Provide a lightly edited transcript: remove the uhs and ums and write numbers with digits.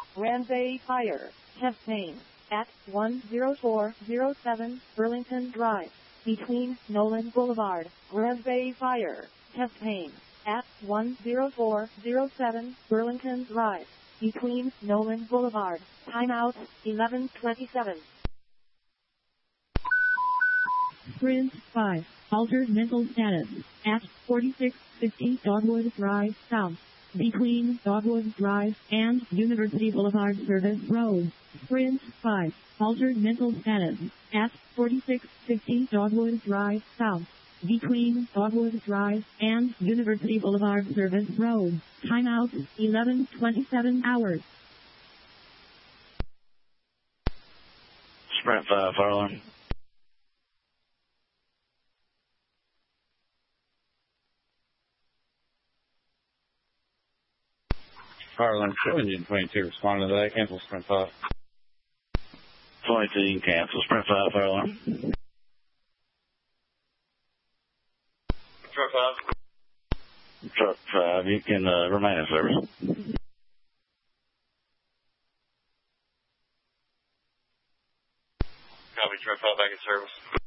Grand Bay Fire, Chest Pain, at 10407 Burlington Drive, between Nolan Boulevard. Grand Bay Fire, Chest Pain, at 10407 Burlington Drive, between Nolan Boulevard. Timeout, 11:27. Sprint 5, altered mental status, at 4650 Dogwood Drive South, between Dogwood Drive and University Boulevard Service Road. Sprint 5, altered mental status, at 4650 Dogwood Drive South, between Dogwood Drive and University Boulevard Service Road. Timeout, 11:27 hours. Sprint 5, fire alarm. Fire alarm, engine 22, respond to that, cancel Sprint 5. 22, you can cancel. Sprint 5, fire alarm. Truck 5. Truck 5, you can remain in service. Copy, truck 5 back in service.